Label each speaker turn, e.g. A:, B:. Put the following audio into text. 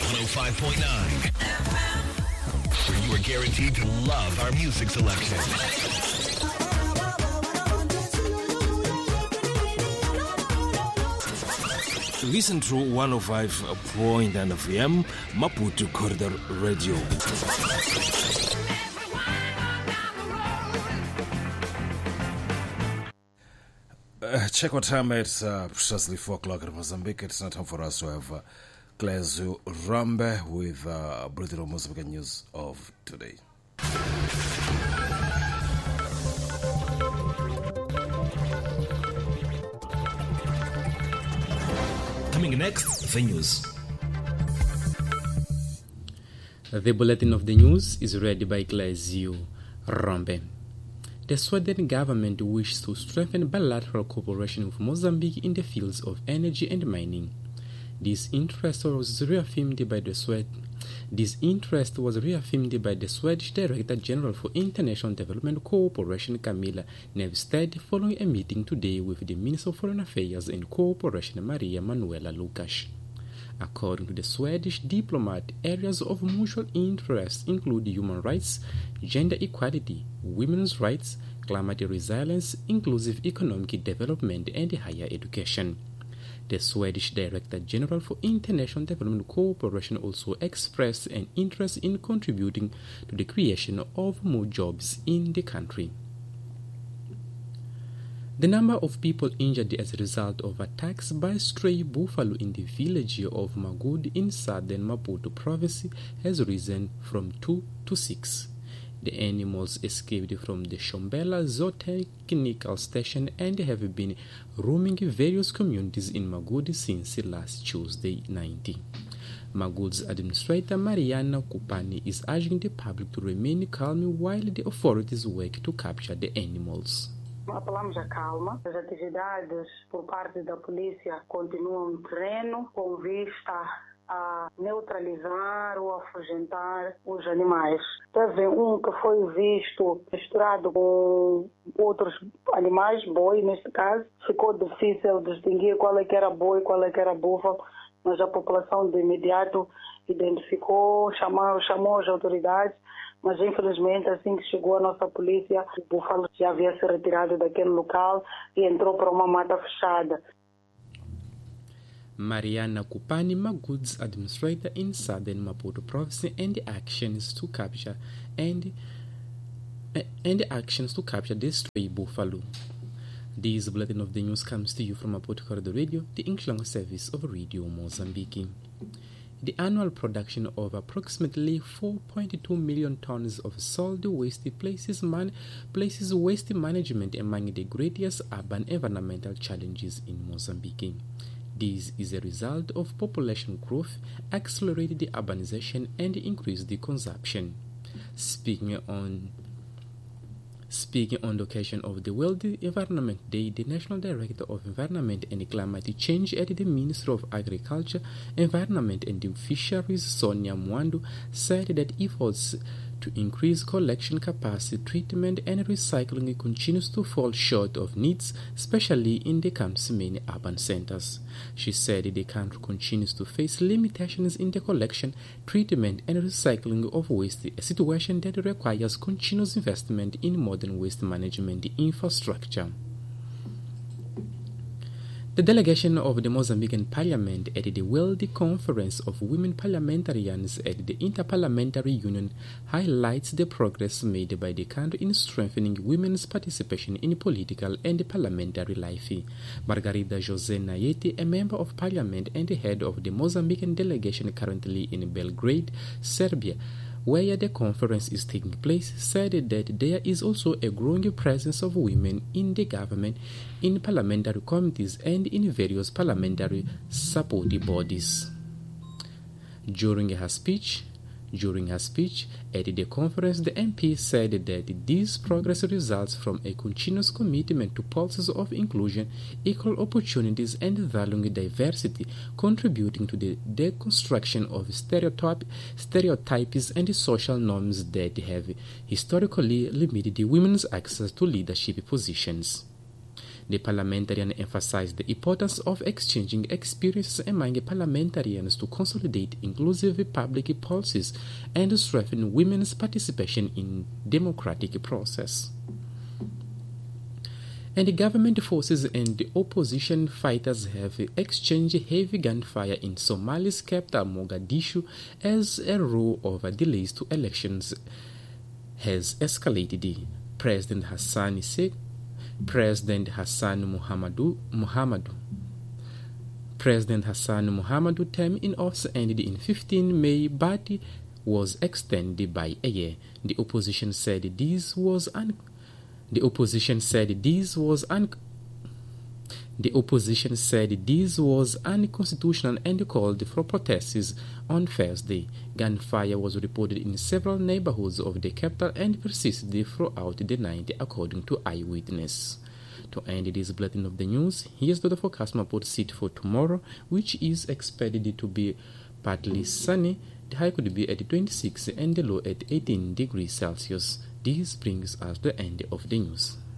A: 105.9, where you are guaranteed to love our music selection.
B: Listen to 105.9 FM, Maputo Corridor Radio. Check what time it's precisely 4 o'clock in Mozambique. It's not time for us to have Clezio Rambe with Brazil Mozambique news of today.
A: Coming next, the news.
C: The bulletin of the news is read by Clezio Rambe. The Sweden government wishes to strengthen bilateral cooperation with Mozambique in the fields of energy and mining. This interest was reaffirmed by the Swedish Director General for International Development Cooperation, Camilla Nevsted, following a meeting today with the Minister of Foreign Affairs and Cooperation, Maria Manuela Lukas. According to the Swedish diplomat, areas of mutual interest include human rights, gender equality, women's rights, climate resilience, inclusive economic development, and higher education. The Swedish Director General for International Development Cooperation also expressed an interest in contributing to the creation of more jobs in the country. The number of people injured as a result of attacks by stray buffalo in the village of Magud in southern Maputo province has risen from 2 to 6. The animals escaped from the Shombela Zootechnical Station and have been roaming various communities in Magud since last Tuesday night. Magud's administrator Mariana Kupani is urging the public to remain calm while the authorities work to capture the animals.
D: Apelamos a calma. As atividades por parte da polícia continuam no terreno com vista a neutralizar ou afugentar os animais. Teve que foi visto misturado com outros animais, boi neste caso. Ficou difícil distinguir qual é que era boi, qual é que era búfalo, mas a população de imediato identificou, chamou as autoridades. Mas, infelizmente, assim que chegou a nossa polícia, o búfalo já havia se retirado daquele local e entrou para uma mata fechada.
C: Mariana Kupani, Magud's administrator in southern Maputo province, and the actions to capture the stray buffalo. This bulletin of the news comes to you from Maputo Corridor Radio, the English language service of Radio Mozambique. The annual production of approximately 4.2 million tons of solid waste places waste management among the greatest urban environmental challenges in Mozambique. This is a result of population growth, accelerated urbanization, and increased consumption. Speaking on the occasion of the World Environment Day, the National Director of Environment and Climate Change at the Ministry of Agriculture, Environment and Fisheries, Sonia Mwandu, said that efforts to increase collection capacity, treatment and recycling continues to fall short of needs, especially in the country's many urban centers. She said the country continues to face limitations in the collection, treatment and recycling of waste, a situation that requires continuous investment in modern waste management infrastructure. The delegation of the Mozambican Parliament at the World Conference of Women Parliamentarians at the Interparliamentary Union highlights the progress made by the country in strengthening women's participation in political and parliamentary life. Margarida José Nayete, a member of Parliament and the head of the Mozambican delegation currently in Belgrade, Serbia, where the conference is taking place, said that there is also a growing presence of women in the government, in parliamentary committees, and in various parliamentary support bodies. During her speech at the conference, the MP said that this progress results from a continuous commitment to policies of inclusion, equal opportunities, and valuing diversity, contributing to the deconstruction of stereotypes and social norms that have historically limited women's access to leadership positions. The parliamentarian emphasized the importance of exchanging experiences among parliamentarians to consolidate inclusive public policies and strengthen women's participation in democratic process. And the government forces and the opposition fighters have exchanged heavy gunfire in Somalia's capital Mogadishu as a row of delays to elections has escalated. President Hassan Muhammadu term in office ended in 15 May but was extended by a year. The opposition said this was unconstitutional and called for protests on Thursday. Gunfire was reported in several neighborhoods of the capital and persisted throughout the night, according to eyewitnesses. To end this bulletin of the news, here's the forecast report sheet for tomorrow, which is expected to be partly sunny. The high could be at 26 and the low at 18 degrees Celsius. This brings us to the end of the news.